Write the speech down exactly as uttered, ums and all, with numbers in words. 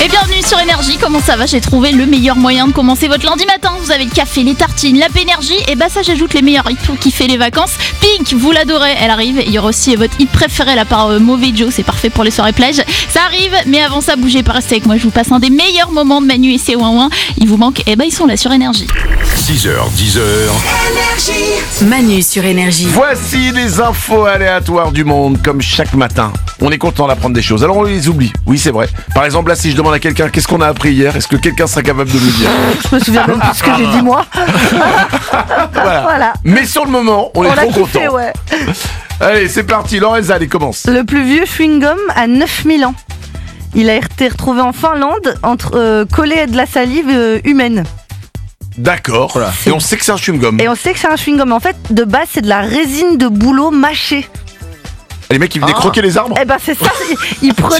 Et bienvenue sur Énergie, comment ça va? J'ai trouvé le meilleur moyen de commencer votre lundi matin. Vous avez le café, les tartines, la Pénergie. Et bah ça j'ajoute les meilleurs hits pour kiffer les vacances. Pink, vous l'adorez, elle arrive. Il y aura aussi votre hit préféré là par euh, Mauvais Joe, c'est parfait pour les soirées plage. Ça arrive, mais avant ça bougez pas, restez avec moi. Je vous passe un des meilleurs moments de Manu et ses ouin ouin. Il vous manque, et bah ils sont là sur Énergie. six heures, dix heures. Manu sur Énergie. Voici les infos aléatoires du monde, comme chaque matin. On est content d'apprendre des choses, alors on les oublie. Oui, c'est vrai. Par exemple, là, si je demande à quelqu'un qu'est-ce qu'on a appris hier, est-ce que quelqu'un sera capable de me le dire? Je me souviens même plus ce que j'ai dit moi. Voilà. Voilà. Mais sur le moment, on est On l'a trop kiffé, content. ouais. Allez, c'est parti. Lorenza, allez, commence. Le plus vieux chewing-gum a neuf mille ans. Il a été retrouvé en Finlande, entre, euh, collé à de la salive euh, humaine. D'accord. Et on sait que c'est un chewing-gum. Et on sait que c'est un chewing-gum. En fait, de base, c'est de la résine de bouleau mâchée. Les mecs, ils venaient croquer les arbres. Eh ben, c'est ça. Ils, ils prenaient